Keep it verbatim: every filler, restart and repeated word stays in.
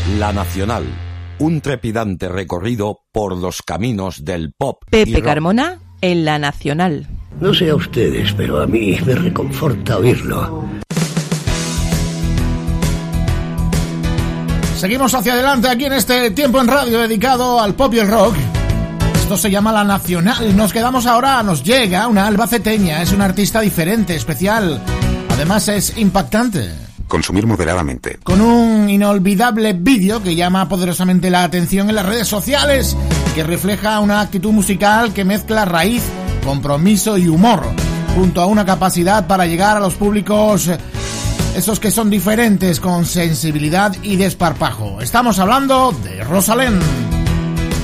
La Nacional, un trepidante recorrido por los caminos del pop. Pepe Carmona en La Nacional. No sé a ustedes, pero a mí me reconforta oírlo. Seguimos hacia adelante aquí en este tiempo en radio dedicado al pop y el rock. Esto se llama La Nacional. Nos quedamos ahora, nos llega una albaceteña. Es una artista diferente, especial. Además es impactante. Consumir moderadamente. Con un inolvidable vídeo que llama poderosamente la atención en las redes sociales, que refleja una actitud musical que mezcla raíz, compromiso y humor, junto a una capacidad para llegar a los públicos, esos que son diferentes, con sensibilidad y desparpajo. Estamos hablando de Rosalén.